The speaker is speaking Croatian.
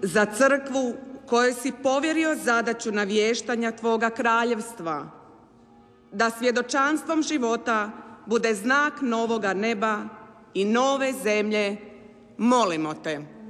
za crkvu kojoj si povjerio zadaću navještanja Tvoga kraljevstva, da svjedočanstvom života bude znak novoga neba i nove zemlje, molimo Te.